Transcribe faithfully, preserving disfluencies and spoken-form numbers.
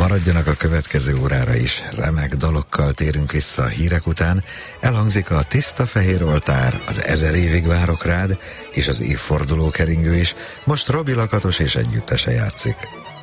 Maradjanak a következő órára is, remek dalokkal térünk vissza a hírek után, elhangzik a Tiszta fehér oltár, az Ezer évig várok rád, és az évforduló keringő is, most Robi Lakatos és együttese játszik.